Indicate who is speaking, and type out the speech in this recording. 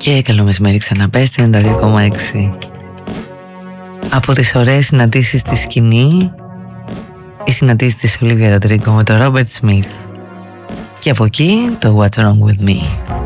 Speaker 1: Και καλό μεσημέρι ξανά, πες 92,6. Από τις ωραίες συναντήσεις στη σκηνή, η συναντήση της Ολίβια Ροντρίγκο με τον Ρόμπερτ Σμιθ. Και από εκεί το What's Wrong With Me.